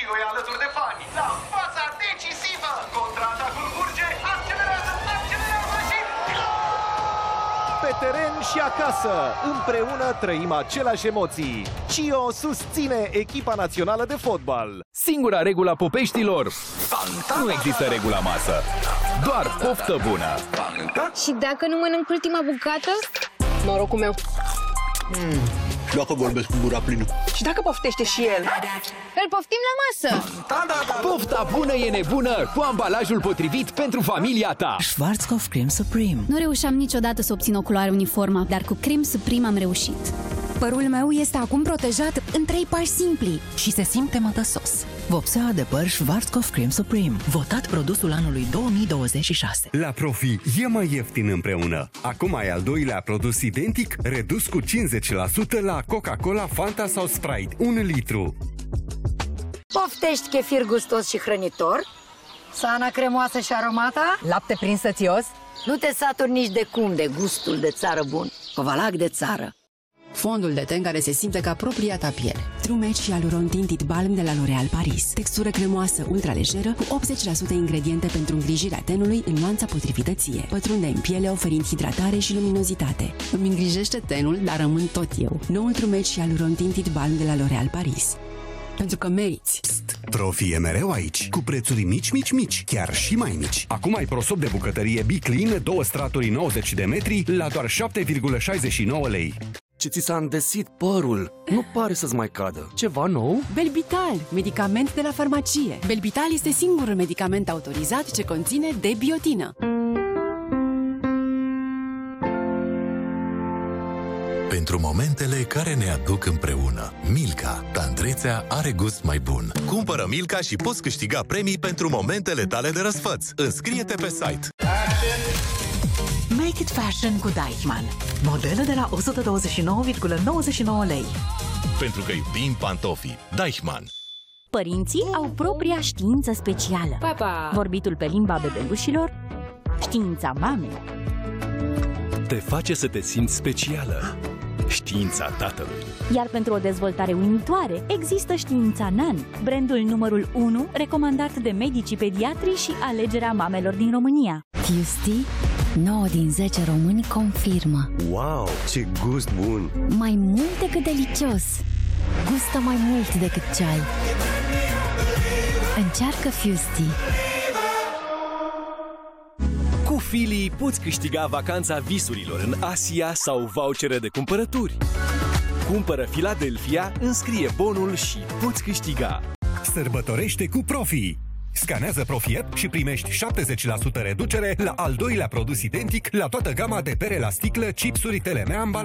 e alături de fani. La faza decisivă! Contraatacul curge, accelerează și pe teren și acasă, împreună trăim aceleași emoții. CIO susține echipa națională de fotbal. Singura regulă a popeștilor: nu există regula masă, doar poftă bună. Și dacă nu mănânc ultima bucată? Norocul meu. Dacă vorbesc cu gura plină. Și dacă poftește și el? Îl poftim la masă! Pofta bună e nebună cu ambalajul potrivit pentru familia ta. Schwarzkopf Creme Supreme. Nu reușeam niciodată să obțin o culoare uniformă, dar cu Creme Supreme am reușit. Părul meu este acum protejat în 3 pași simpli și se simte mătăsos. Vopsea de păr Schwarzkopf Creme Supreme, votat produsul anului 2026. La Profi e mai ieftin împreună. Acum ai al doilea produs identic, redus cu 50% la Coca-Cola, Fanta sau Sprite, 1 litru. Poftești chefir gustos și hrănitor? Sana cremoasă și aromată? Lapte prins sățios? Nu te saturi nici de cum de gustul de țară bun. Covalac de țară. Fondul de ten care se simte ca propria ta piele. True Match Hyaluron Tinted Balm de la L'Oréal Paris. Textură cremoasă, ultralejeră, cu 80% ingrediente pentru îngrijirea tenului în nuanța potrivită ție. Pătrunde în piele oferind hidratare și luminozitate. Îmi îngrijește tenul, dar rămân tot eu. Noul True Match Hyaluron Tinted Balm de la L'Oréal Paris. Pentru că meriți. Profi e mereu aici, cu prețuri mici, chiar și mai mici. Acum ai prosop de bucătărie Biclean, 2 straturi 90 de metri, la doar 7,69 lei. Ce ți s-a îndesit părul? Nu pare să-ți mai cadă. Ceva nou? Belbital, medicament de la farmacie. Belbital este singurul medicament autorizat ce conține debiotină. Pentru momentele care ne aduc împreună. Milka, tandrețea are gust mai bun. Cumpără Milka și poți câștiga premii pentru momentele tale de răsfăț. Înscrie-te pe site. Make it fashion cu Deichmann. Modele de la 129,99 lei. Pentru că iubim pantofii. Deichmann. Părinții au propria știință specială. Papa. Vorbitul pe limba bebelușilor, știința mamei. Te face să te simți specială. Știința tatălui. Iar pentru o dezvoltare uimitoare, există știința NAN, brandul numărul 1 recomandat de medicii pediatri și alegerea mamelor din România. Tuesday, 9 din 10 români confirmă. Wow, ce gust bun! Mai mult decât delicios. Gustă mai mult decât ceai. Încearcă Fusti. Cu Fili poți câștiga vacanța visurilor în Asia sau vouchere de cumpărături. Cumpără Philadelphia, înscrie bonul și poți câștiga. Sărbătorește cu Profi! Scanează Profi App și primești 70% reducere la al doilea produs identic la toată gama de bere la sticlă, chipsuri, telemea,